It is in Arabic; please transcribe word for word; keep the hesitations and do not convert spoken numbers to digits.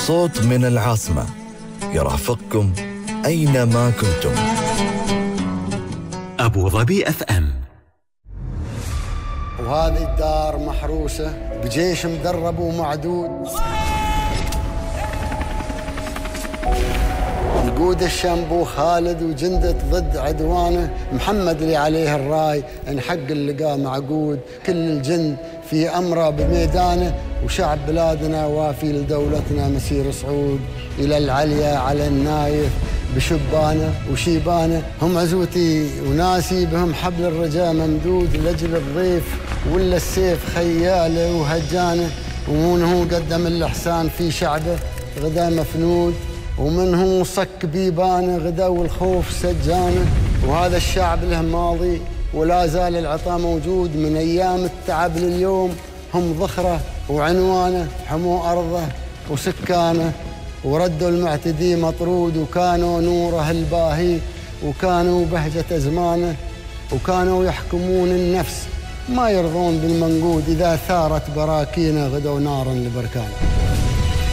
صوت من العاصمة يرافقكم أينما كنتم. أبو ظبي أف أم. وهذه الدار محروسة بجيش مدرب ومعدود، يقود الشنبو خالد وجندة ضد عدوانه، محمد اللي عليه الراي ان حق اللقاء معقود، كل الجند في أمره بميدانه، وشعب بلادنا وافي لدولتنا مسير صعود، إلى العليا على النايف بشبانه وشيبانه، هم عزوتي وناسي بهم حبل الرجاء ممدود، لأجل الضيف ولا السيف خياله وهجانه، ومن هو قدم الإحسان في شعبه غدا مفنود، ومن هو صك بيبانه غدا والخوف سجانه، وهذا الشعب له ماضي ولا زال العطاء موجود، من أيام التعب لليوم هم ذخره وعنوانه، حموا أرضه وسكانه وردوا المعتدي مطرود، وكانوا نوره الباهي وكانوا بهجة أزمانه، وكانوا يحكمون النفس ما يرضون بالمنقود، إذا ثارت براكينه غدوا نارا لبركانه.